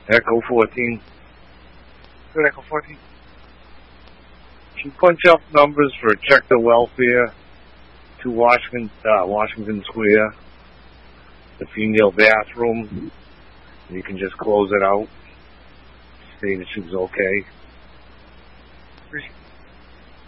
Echo 14. Good, Echo 14. Can you punch up numbers for check the welfare to Washington Square, the female bathroom? You can just close it out. Say that she was okay.